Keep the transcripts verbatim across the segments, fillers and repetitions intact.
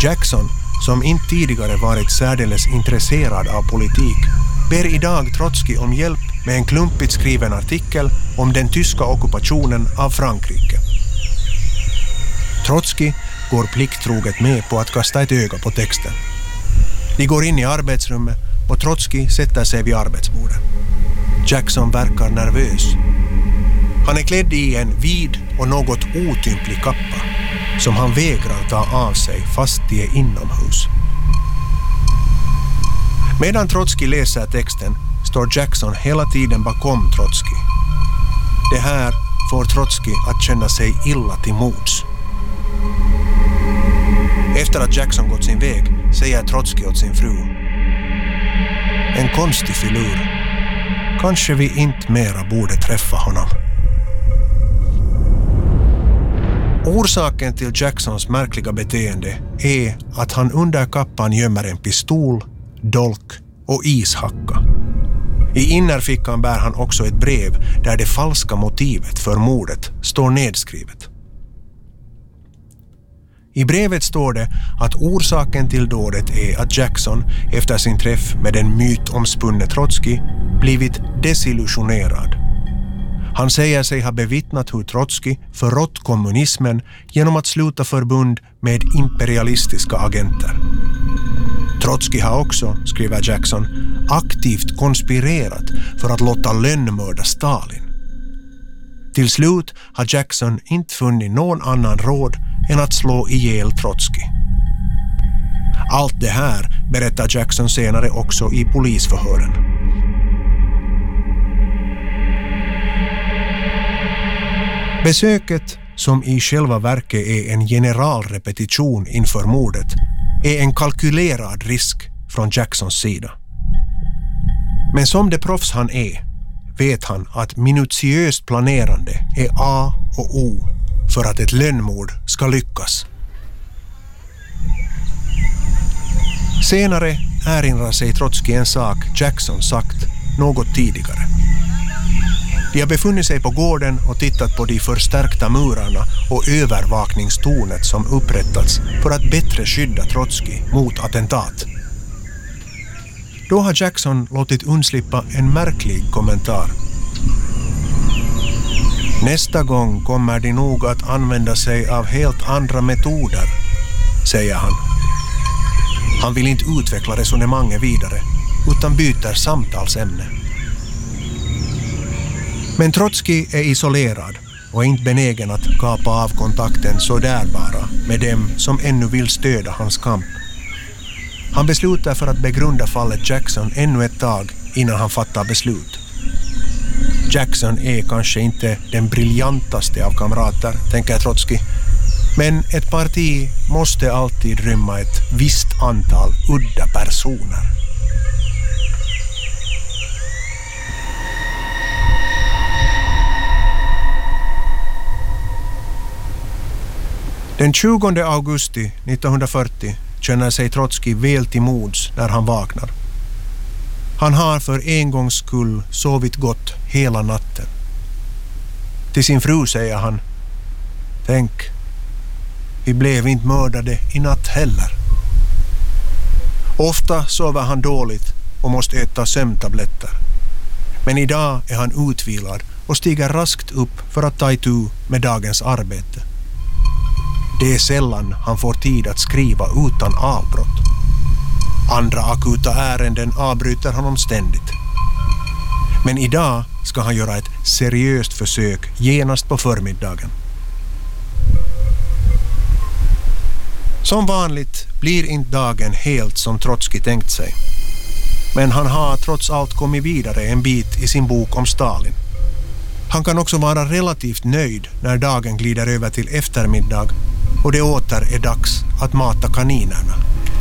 Jackson, som inte tidigare varit särdeles intresserad av politik, ber idag Trotskij om hjälp med en klumpigt skriven artikel om den tyska ockupationen av Frankrike. Trotskij går plikttroget med på att kasta ett öga på texten. De går in i arbetsrummet och Trotskij sätter sig vid arbetsbordet. Jackson verkar nervös. Han är klädd i en vid och något otymplig kappa som han vägrar ta av sig fast de är inomhus. Medan Trotskij läser texten står Jackson hela tiden bakom Trotskij. Det här får Trotskij att känna sig illa till mods. Efter att Jackson gått sin väg säger Trotskij åt sin fru: en konstig filur. Kanske vi inte mera borde träffa honom. Orsaken till Jacksons märkliga beteende är att han under kappan gömmer en pistol, dolk och ishacka. I innerfickan bär han också ett brev där det falska motivet för mordet står nedskrivet. I brevet står det att orsaken till dådet är att Jackson efter sin träff med den mytomspunne Trotskij blivit desillusionerad. Han säger sig ha bevittnat hur Trotskij förrått kommunismen genom att sluta förbund med imperialistiska agenter. Trotskij har också, skriver Jackson, aktivt konspirerat för att låta lönnmörda Stalin. Till slut har Jackson inte funnit någon annan råd än att slå ihjäl Trotskij. Allt det här berättar Jackson senare också i polisförhören. Besöket, som i själva verket är en generalrepetition inför mordet, är en kalkylerad risk från Jacksons sida. Men som det proffs han är, vet han att minutiöst planerande är A och O för att ett lönnmord ska lyckas. Senare erinrar sig Trotskij en sak Jackson sagt något tidigare. De har befunnit sig på gården och tittat på de förstärkta murarna och övervakningstornet som upprättats för att bättre skydda Trotskij mot attentat. Då har Jackson låtit undslippa en märklig kommentar. Nästa gång kommer de nog att använda sig av helt andra metoder, säger han. Han vill inte utveckla resonemanget vidare utan byter samtalsämne. Men Trotskij är isolerad och är inte benägen att kapa av kontakten så där bara med dem som ännu vill stödja hans kamp. Han beslutar för att begrunda fallet Jackson ännu ett tag innan han fattar beslut. Jackson är kanske inte den briljantaste av kamrater, tänker Trotskij. Men ett parti måste alltid rymma ett visst antal udda personer. Den tjugonde augusti nittonhundrafyrtio känner sig Trotskij väl till mods när han vaknar. Han har för en gångs skull sovit gott hela natten. Till sin fru säger han: tänk, vi blev inte mördade i natt heller. Ofta sover han dåligt och måste äta sömntabletter. Men idag är han utvilad och stiger raskt upp för att ta itu med dagens arbete. Det är sällan han får tid att skriva utan avbrott. Andra akuta ärenden avbryter honom ständigt. Men idag ska han göra ett seriöst försök genast på förmiddagen. Som vanligt blir inte dagen helt som Trotskij tänkt sig. Men han har trots allt kommit vidare en bit i sin bok om Stalin. Han kan också vara relativt nöjd när dagen glider över till eftermiddag och det åter är dags att mata kaninerna.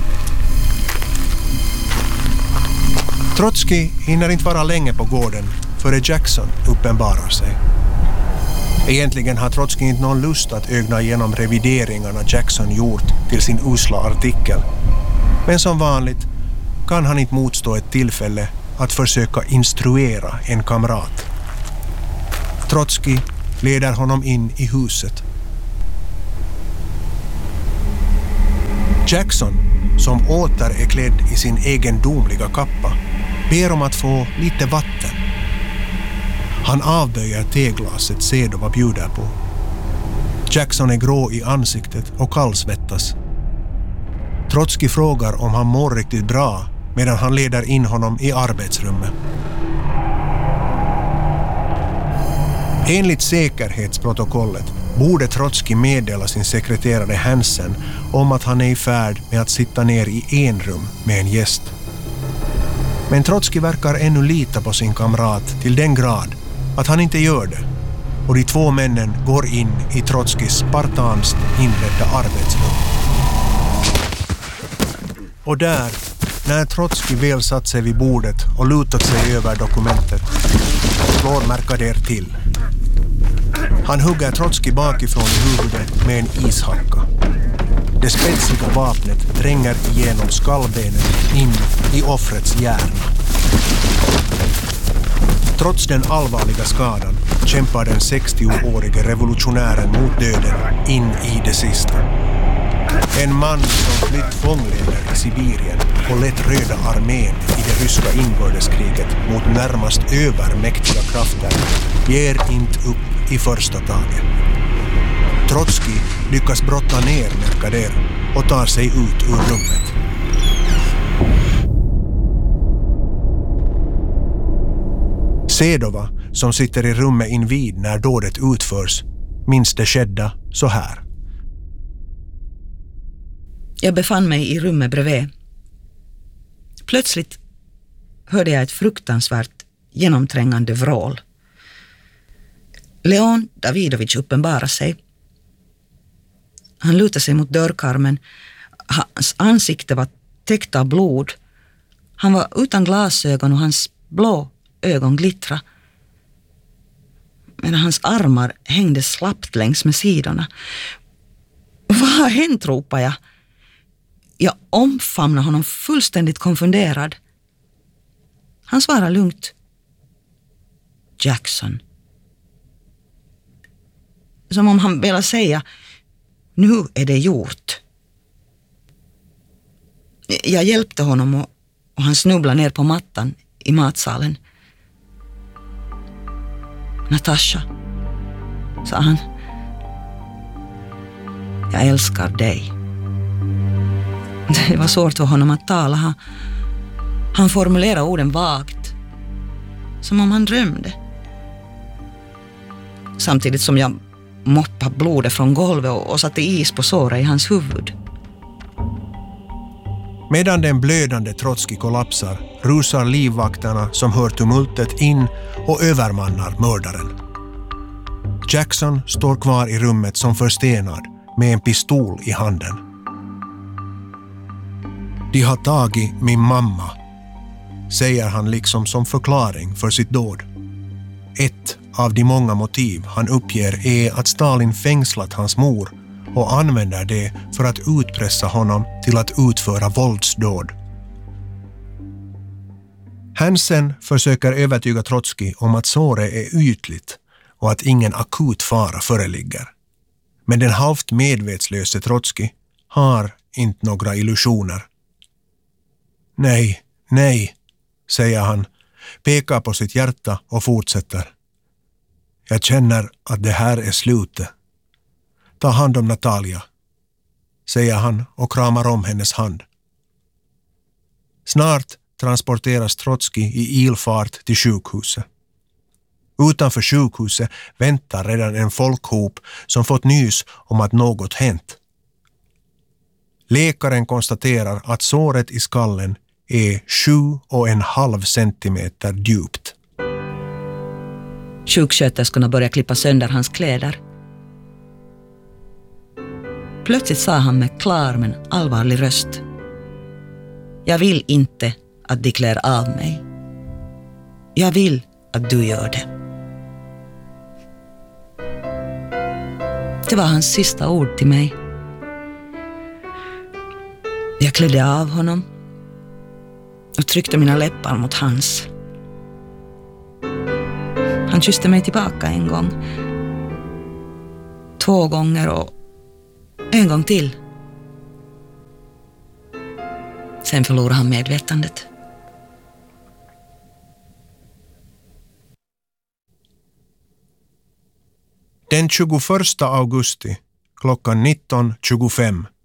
Trotskij hinner inte vara länge på gården före Jackson uppenbarar sig. Egentligen har Trotskij inte någon lust att ögna igenom revideringarna Jackson gjort till sin usla artikel. Men som vanligt kan han inte motstå ett tillfälle att försöka instruera en kamrat. Trotskij leder honom in i huset. Jackson, som åter är klädd i sin egendomliga kappa, ber om att få lite vatten. Han avböjer teglaset Sedova bjuder på. Jackson är grå i ansiktet och kallsvettas. Trotsky frågar om han mår riktigt bra medan han leder in honom i arbetsrummet. Enligt säkerhetsprotokollet borde Trotsky meddela sin sekreterare Hansen om att han är i färd med att sitta ner i en rum med en gäst. Men Trotsky verkar ännu lita på sin kamrat till den grad att han inte gör det, och de två männen går in i Trotskys spartanskt inredda arbetsrum. Och där, när Trotsky väl satt sig vid bordet och lutat sig över dokumentet, slår Mercader till. Han hugger Trotsky bakifrån i huvudet med en ishacka. Det spetsiga vapnet tränger igenom skallbenet in i offrets hjärna. Trots den allvarliga skadan kämpar den sextioårige revolutionären mot döden in i det sista. En man som flytt fångläger i Sibirien och lett Röda armén i det ryska inbördeskriget mot närmast övermäktiga krafter ger inte upp i första taget. Trotsky lyckas brotta ner Mercader och tar sig ut ur rummet. Sedova, som sitter i rummet invid när dådet utförs, minns det skedda så här. Jag befann mig i rummet bredvid. Plötsligt hörde jag ett fruktansvärt genomträngande vrål. Leon Davidovich uppenbarade sig. Han lutade sig mot dörrkarmen. Hans ansikte var täckt av blod. Han var utan glasögon och hans blå ögon glittrade. Men hans armar hängde slappt längs med sidorna. Vad har hänt, ropade jag. Jag omfamnade honom fullständigt konfunderad. Han svarade lugnt. Jackson. Som om han ville säga, nu är det gjort. Jag hjälpte honom och, och han snubblade ner på mattan i matsalen. Natasha, sa han. Jag älskar dig. Det var svårt för honom att tala. Han, han formulerade orden vagt, som om han drömde. Samtidigt som jag moppade blodet från golvet och, och satte is på såret i hans huvud. Medan den blödande Trotsky kollapsar rusar livvakterna som hör tumultet in och övermannar mördaren. Jackson står kvar i rummet som förstenad med en pistol i handen. De har tagit min mamma, säger han liksom som förklaring för sitt dåd. Ett av de många motiv han uppger är att Stalin fängslat hans mor och använder det för att utpressa honom till att utföra våldsdåd. Hansen försöker övertyga Trotsky om att såret är ytligt och att ingen akut fara föreligger. Men den halvt medvetslöse Trotsky har inte några illusioner. Nej, nej, säger han, pekar på sitt hjärta och fortsätter. Jag känner att det här är slutet. Ta hand om Natalia, säger han och kramar om hennes hand. Snart transporteras Trotsky i ilfart till sjukhuset. Utanför sjukhuset väntar redan en folkhop som fått nys om att något hänt. Läkaren konstaterar att såret i skallen är sju och en halv centimeter djupt. Sjuksköterskorna började klippa sönder hans kläder. Plötsligt sa han med klar men allvarlig röst. Jag vill inte att de klär av mig. Jag vill att du gör det. Det var hans sista ord till mig. Jag klädde av honom och tryckte mina läppar mot hans. Han kysste mig tillbaka en gång. Två gånger och en gång till. Sen förlorade han medvetandet. Den tjugoförsta augusti klockan nitton tjugofem